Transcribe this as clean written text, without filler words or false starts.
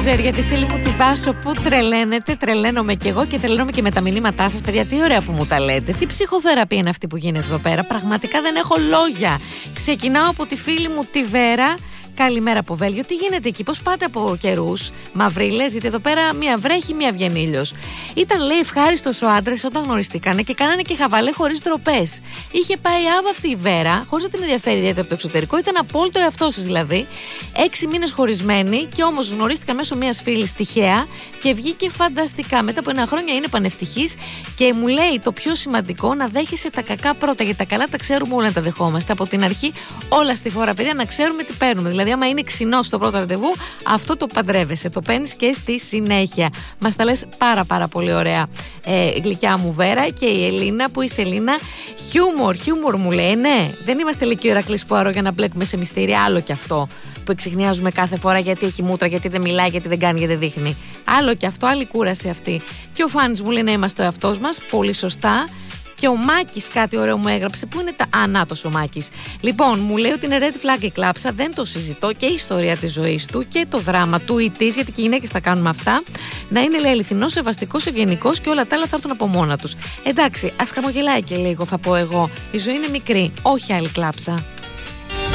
Loser για τη φίλη μου τη Βάσο που τρελαίνεται. Τρελαίνομαι κι εγώ και τρελαίνομαι και με τα μηνύματά σας. Παιδιά, τι ωραία που μου τα λέτε. Τι ψυχοθεραπεία είναι αυτή που γίνεται εδώ πέρα. Πραγματικά δεν έχω λόγια. Ξεκινάω από τη φίλη μου τη Βέρα. Καλημέρα από Βέλγιο. Τι γίνεται εκεί, πώς πάτε από καιρούς, μαυρίλες, γιατί εδώ πέρα μία βρέχει, μία βγαίνει ήλιος. Ήταν, λέει, ευχάριστος ο άντρας όταν γνωριστήκανε και κάνανε και χαβαλέ χωρίς ντροπές. Είχε πάει άβαυτη η Βέρα, χωρίς να την ενδιαφέρει ιδιαίτερα το εξωτερικό, ήταν απόλυτο εαυτός της δηλαδή. 6 μήνες χωρισμένοι και όμως γνωρίστηκαν μέσω μιας φίλης τυχαία και βγήκε φανταστικά. Μετά από 1 χρόνια είναι πανευτυχής και μου λέει το πιο σημαντικό να δέχεσαι τα κακά πρώτα, γιατί τα καλά τα ξέρουμε όλα να τα δεχόμαστε. Από την αρχή, όλα στη φορά, παιδιά, να ξέρουμε τι παίρνουμε. Δηλαδή, άμα είναι ξινός στο πρώτο ραντεβού, αυτό το παντρεύεσαι. Το παίρνεις και στη συνέχεια. Μας τα λες πάρα πολύ ωραία, γλυκιά μου Βέρα. Και η Ελίνα, που είσαι Ελίνα, χιούμορ μου λέει. Ναι, δεν είμαστε Λυκείο Ηρακλής Πουαρό για να μπλέκουμε σε μυστήρια. Άλλο κι αυτό που εξιχνιάζουμε κάθε φορά γιατί έχει μούτρα, γιατί δεν μιλάει, γιατί δεν κάνει, γιατί δεν δείχνει. Άλλο κι αυτό, άλλη κούραση αυτή. Και ο Φάνης μου λέει να είμαστε ο εαυτός μας. Πολύ σωστά. Και ο Μάκης κάτι ωραίο μου έγραψε. Πού είναι τα. Ανάτος ο Μάκης. Λοιπόν, μου λέει ότι είναι red flag η κλάψα. Δεν το συζητώ. Και η ιστορία της ζωής του και το δράμα του ή της, γιατί και οι γυναίκες τα κάνουμε αυτά. Να είναι, λέει, αληθινός, σεβαστικός, ευγενικός και όλα τα άλλα θα έρθουν από μόνα τους. Εντάξει, ας χαμογελάει και λίγο, θα πω εγώ. Η ζωή είναι μικρή. Όχι άλλη κλάψα.